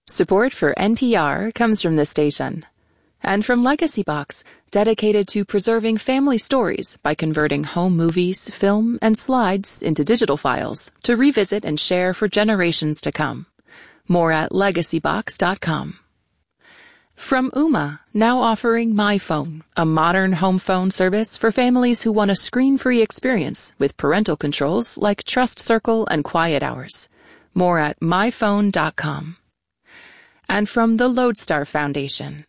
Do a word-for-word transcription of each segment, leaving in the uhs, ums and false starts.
Support for N P R comes from this station. And from Legacy Box, dedicated to preserving family stories by converting home movies, film, and slides into digital files to revisit and share for generations to come. More at legacy box dot com. From Ooma, now offering My Phone, a modern home phone service for families who want a screen-free experience with parental controls like Trust Circle and Quiet Hours. More at my phone dot com. And from the Lodestar Foundation.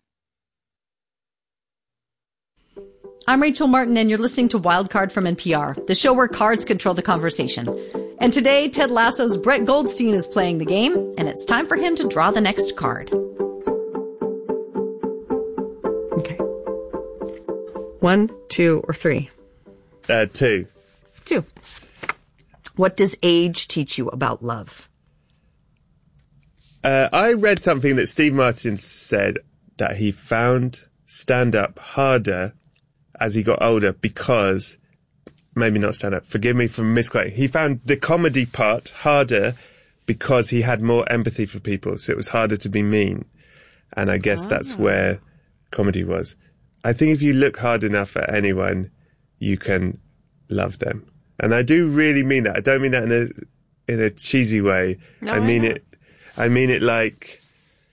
I'm Rachel Martin, and you're listening to Wildcard from N P R, the show where cards control the conversation. And today, Ted Lasso's Brett Goldstein is playing the game, and it's time for him to draw the next card. Okay. One, two, or three? Uh, two. Two. What does age teach you about love? Uh, I read something that Steve Martin said that he found stand-up harder as he got older because, maybe not stand-up, forgive me for misquoting, he found the comedy part harder because he had more empathy for people, so it was harder to be mean. And I guess oh. that's where comedy was. I think if you look hard enough at anyone, you can love them. And I do really mean that. I don't mean that in a in a cheesy way. No, I mean I it I mean it like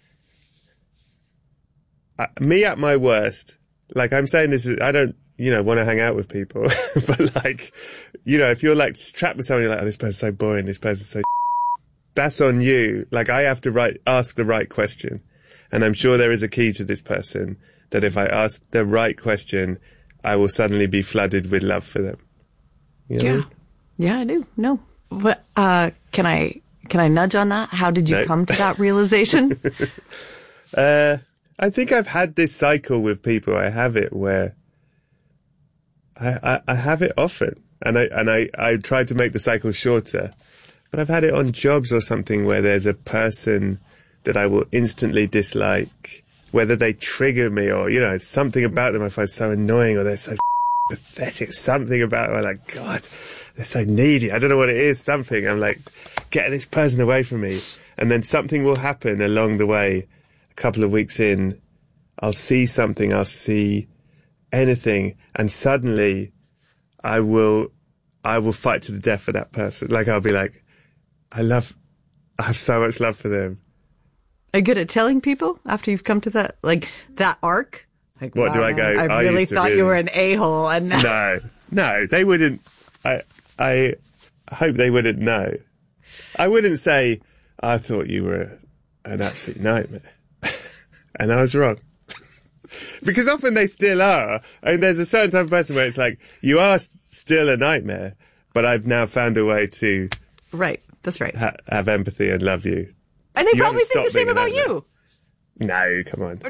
uh, me at my worst. Like, I'm saying this is, I don't, you know, want to hang out with people, but like, you know, if you're like trapped with someone, you're like, oh, this person's so boring, this person's so that's on you. Like, I have to right, ask the right question. And I'm sure there is a key to this person that if I ask the right question, I will suddenly be flooded with love for them. You know yeah. what I mean? Yeah, I do. No. What, uh, can I, can I nudge on that? How did you no. come to that realization? uh, I think I've had this cycle with people. I have it where I, I, I have it often, and I and I, I try to make the cycle shorter. But I've had it on jobs or something where there's a person that I will instantly dislike, whether they trigger me or, you know, something about them I find so annoying or they're so pathetic. Something about them, I'm like, God, they're so needy. I don't know what it is. Something. I'm like, get this person away from me. And then something will happen along the way. Couple of weeks in, I'll see something, I'll see anything, and suddenly I will, I will fight to the death for that person. Like, I'll be like, I love, I have so much love for them. Are you good at telling people after you've come to that, like, that arc? Like, what wow, do I go? I, I really used to thought really, you were an a-hole, and now... No, no, they wouldn't, I, I hope they wouldn't know. I wouldn't say, I thought you were an absolute nightmare. And I was wrong. Because often they still are. I mean, there's a certain type of person where it's like, you are st- still a nightmare, but I've now found a way to... Right, that's right. Ha- have empathy and love you. And they you probably think the same about you. No, come on.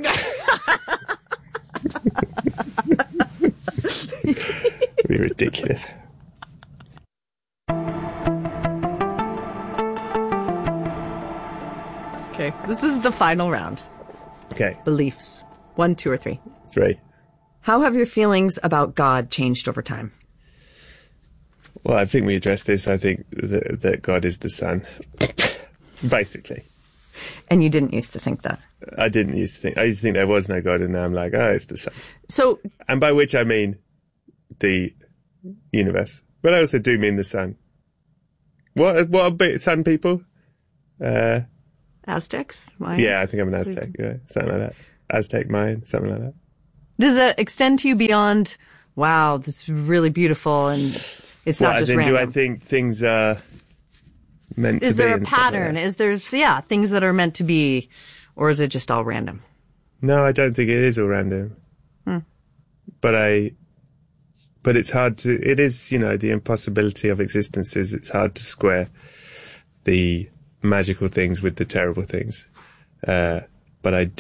It'd be ridiculous. Okay, this is the final round. Okay. Beliefs. One, two, or three? Three. How have your feelings about God changed over time? Well, I think we addressed this. I think that, that God is the Son. Basically. And you didn't used to think that? I didn't used to think. I used to think there was no God, and now I'm like, oh, it's the Son. So... And by which I mean the universe. But I also do mean the Sun. What, what are bit Sun people? Uh... Aztecs? Mayans? Yeah, I think I'm an Aztec. Yeah, something like that. Aztec, Mayan, something like that. Does that extend to you beyond, wow, this is really beautiful and it's well, not just as in, random? do I think things are meant is to be? Is there a pattern? pattern? Like is there, yeah, things that are meant to be, or is it just all random? No, I don't think it is all random. Hmm. But I, but it's hard to, it is, you know, the impossibility of existence is it's hard to square the magical things with the terrible things. Uh, but I